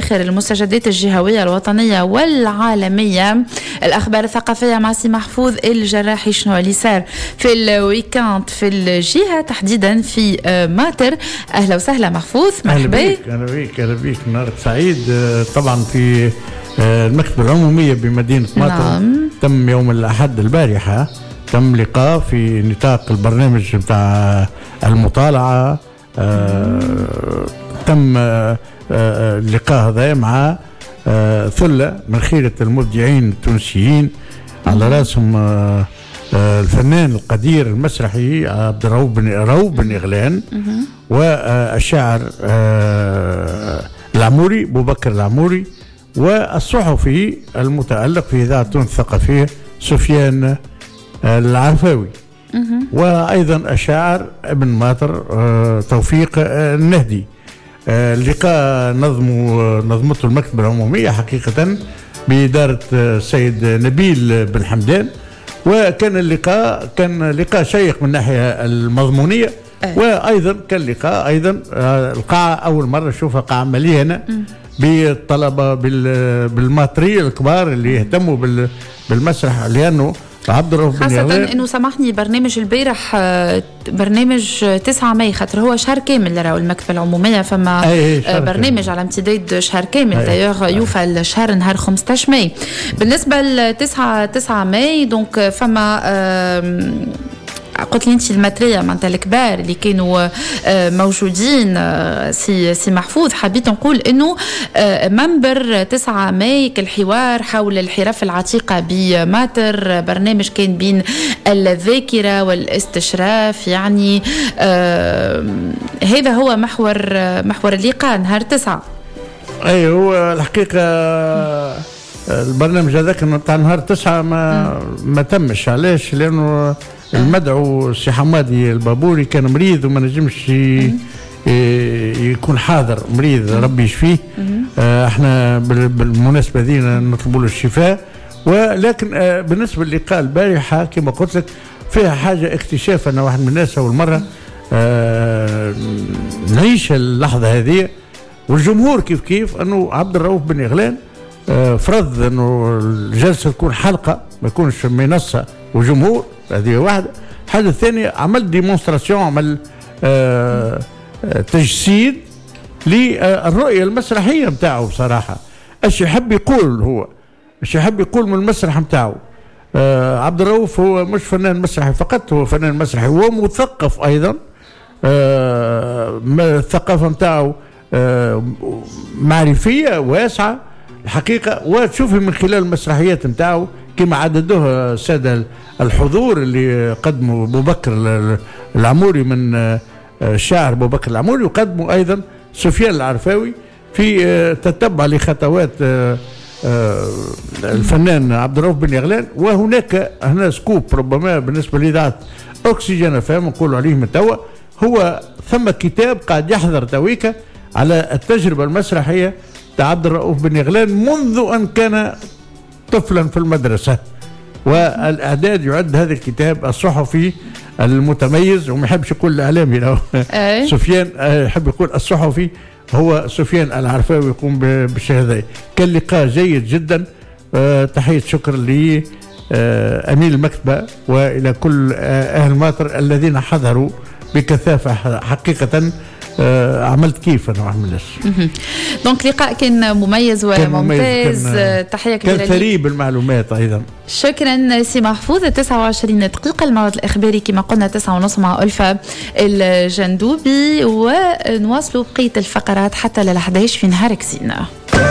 آخر المستجدات الجهوية الوطنية والعالمية. الأخبار الثقافية مع سي محفوظ الجراحي. شنو اللي صار في الويكاند في الجهة تحديدا في ماتر؟ أهلا وسهلا محفوظ، مرحبا. أهلا بيك نهار سعيد. طبعا في المكتبة العمومية بمدينة ماتر. نعم. تم يوم الأحد البارحة تم لقاء في نطاق البرنامج بتاع المطالعة. تم اللقاء هذا مع ثلة من خيرة المبدعين التونسيين على رأسهم الفنان القدير المسرحي عبد الرؤوف بن إغلان، والشاعر العموري أبو بكر العموري، والصحفي المتألق في إذاعة تونس الثقافية سفيان العرفاوي، وأيضا الشاعر ابن ماتر توفيق النهدي. اللقاء نظمته المكتبة العمومية حقيقة بإدارة السيد نبيل بن حمدان، وكان اللقاء لقاء شيق من الناحية المضمونية، وأيضا كان لقاء أيضا القاعة أول مرة أشوفها قاعة مليانة بالطلبة بالماترية الكبار اللي يهتموا بالمسرح، لأنه عبد الرؤوف بن إغلان خاصة انه سامحني برنامج البارح برنامج 9 ماي خاطر هو شهر كامل راهو المكتبة العمومية، فما برنامج كامل على امتداد شهر كامل. دايوغ يوفى الشهر نهار 15 ماي. بالنسبة ل 9 ماي دونك فما قلت لي انت الماتريا معناتها الكبار اللي كانوا موجودين. سي محفوظ حبيت نقول انه منبر 9 ماي كالحوار حول الحرف العتيقة بماتر، برنامج كان بين الذاكرة والاستشراف، يعني هذا هو محور اللقاء نهار 9. اي هو الحقيقة البرنامج هذاك نتاع نهار 9 ما تمش. علاش؟ لانه المدعو السي حمادي البابوري كان مريض وما نجمش يكون حاضر، مريض ربي يشفيه. احنا بالمناسبة دي نطلبوا له الشفاء. ولكن بالنسبة للقاء البارحة كما قلت لك فيها حاجة اكتشاف. أنا واحد من الناس أول مرة نعيش اللحظة هذه، والجمهور كيف أنه عبد الرؤوف بن إغلان فرض أنه الجلسة تكون حلقة ما يكونش منصة وجمهور. هذه واحدة. الحاجة الثانية عمل ديمونستراسيون، عمل تجسيد للرؤية المسرحية متاعه. بصراحة ايش يحب يقول من المسرح متاعه. عبد الرؤوف هو مش فنان مسرحي فقط، هو فنان مسرحي ومثقف أيضا. الثقافة متاعه معرفية واسعة الحقيقة، وتشوفي من خلال المسرحيات متاعه كما عددوها السادة الحضور اللي قدموا أبو بكر العموري من الشاعر أبو بكر العموري، وقدموا أيضا سفيان العرفاوي في تتبع لخطوات الفنان عبد الرؤوف بن إغلان. وهناك هنا سكوب ربما بالنسبة لإذاعة أكسجين فهم نقولوا عليه من توا، هو ثم كتاب قاعد يحضر تويكا على التجربة المسرحية تاع عبد الرؤوف بن إغلان منذ أن كان طفلا في المدرسة، والإعداد يعد هذا الكتاب الصحفي المتميز، وما يحبش يقول الإعلامي لو سفيان يحب يقول الصحفي هو سفيان العرفاوي يقوم بالشهادة. كان لقاء جيد جدا. تحية شكر لي أمين المكتبة وإلى كل أهل ماتر الذين حضروا بكثافة. حقيقة عملت كيف أنا وعمل الناس. دونك لقاء كان مميز وممتاز. تحية كبيرة كان ثري بالمعلومات أيضا. شكرا سي محفوظ. 29 دقيقة الموعد الإخباري كما قلنا 9:30 مع ألفة الجندوبي، ونواصلوا بقية الفقرات حتى ل11 في نهار كزينة.